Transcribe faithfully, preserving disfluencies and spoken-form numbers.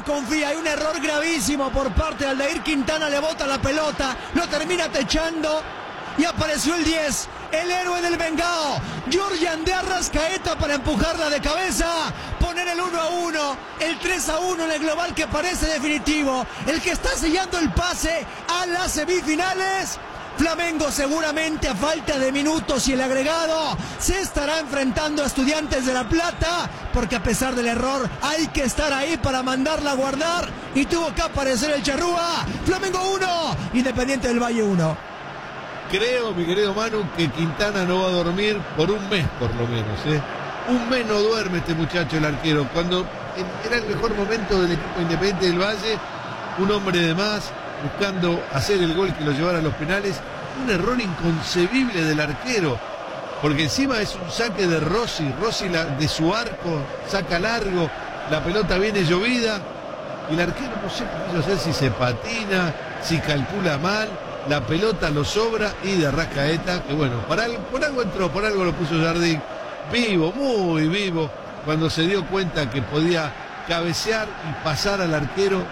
confía. Hay un error gravísimo por parte de Aldair Quintana. Le bota la pelota, lo termina techando y apareció el diez, el héroe del Vengao, Giorgian de Arrascaeta, para empujarla de cabeza, poner el uno a uno, el tres a uno en el global que parece definitivo, el que está sellando el pase a las semifinales. Flamengo seguramente a falta de minutos y el agregado se estará enfrentando a Estudiantes de La Plata, porque a pesar del error hay que estar ahí para mandarla a guardar y tuvo que aparecer el Charrúa. Flamengo uno, Independiente del Valle uno. Creo, mi querido Manu, que Quintana no va a dormir por un mes por lo menos, ¿eh? Un mes no duerme este muchacho, el arquero. Cuando era el mejor momento del equipo Independiente del Valle, un hombre de más, buscando hacer el gol que lo llevara a los penales. Un error inconcebible del arquero, porque encima es un saque de Rossi. Rossi la, de su arco saca largo, la pelota viene llovida y el arquero no sé qué hacer, si se patina, si calcula mal, la pelota lo sobra y de Arrascaeta, que bueno, por algo, por algo entró, por algo lo puso Jardín, vivo, muy vivo, cuando se dio cuenta que podía cabecear y pasar al arquero.